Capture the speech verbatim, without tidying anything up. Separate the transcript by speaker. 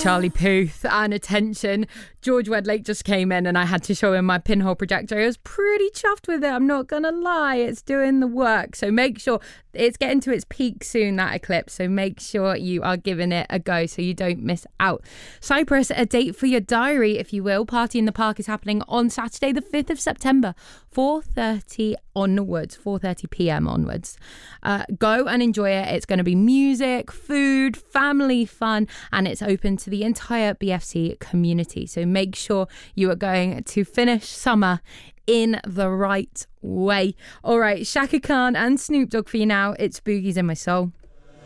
Speaker 1: Charlie Puth and attention. George Wedlake just came in and I had to show him my pinhole projector. I was pretty chuffed with it, I'm not gonna lie. It's doing the work. So make sure, it's getting to its peak soon, that eclipse, so make sure you are giving it a go so you don't miss out. Cyprus, a date for your diary, if you will. Party in the Park is happening on Saturday the fifth of September, four thirty onwards, four thirty p.m. onwards. Uh, go and enjoy it. It's going to be music, food, family fun, and it's open to the entire B F C community. So make sure you are going to finish summer in the right way. All right, Shaka Khan and Snoop Dogg for you now. It's Boogies in My Soul.